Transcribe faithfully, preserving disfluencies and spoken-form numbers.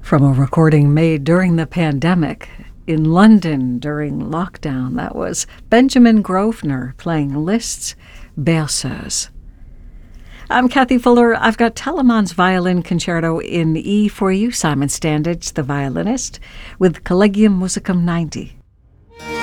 From a recording made during the pandemic in London during lockdown, that was Benjamin Grosvenor playing Liszt's Berceuse. I'm Kathy Fuller. I've got Telemann's Violin Concerto in E for you, Simon Standage, the violinist, with Collegium Musicum ninety.